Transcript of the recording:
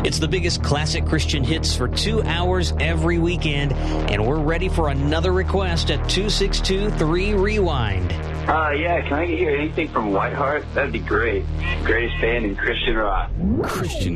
It's the biggest classic Christian hits for 2 hours every weekend, and we're ready for another request at 262-3-REWIND. Yeah, can I hear anything from Whiteheart? That'd be great. Greatest band in Christian rock. Christian